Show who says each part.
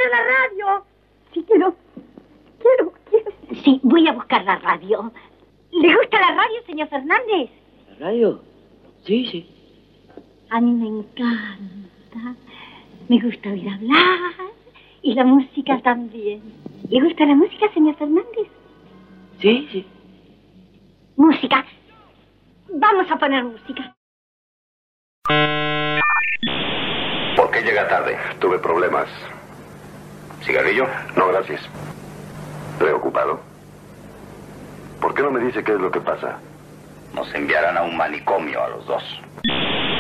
Speaker 1: poner la radio.
Speaker 2: Sí, quiero. Sí, voy a buscar la radio. ¿Le gusta la radio, señor Fernández?
Speaker 3: ¿La radio? Sí, sí.
Speaker 2: A mí me encanta. Me gusta oír hablar. Y la música también. ¿Le gusta la música, señor Fernández?
Speaker 3: Sí, sí.
Speaker 2: Música. Vamos a poner música.
Speaker 4: ¿Por qué llega tarde?
Speaker 5: Tuve problemas.
Speaker 4: ¿Cigarrillo?
Speaker 5: No, gracias. Preocupado. ¿Por qué no me dice qué es lo que pasa?
Speaker 4: Nos enviarán a un manicomio a los dos.